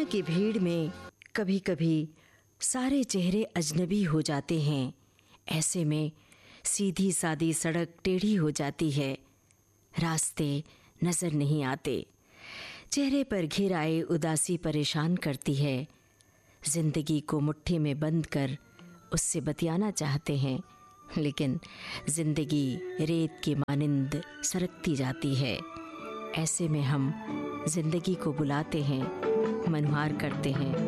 की भीड़ में कभी कभी सारे चेहरे अजनबी हो जाते हैं। ऐसे में सीधी सादी सड़क टेढ़ी हो जाती है, रास्ते नज़र नहीं आते, चेहरे पर घिर आए उदासी परेशान करती है। जिंदगी को मुट्ठी में बंद कर उससे बतियाना चाहते हैं, लेकिन जिंदगी रेत की मानिंद सरकती जाती है। ऐसे में हम जिंदगी को बुलाते हैं, मनुहार करते हैं,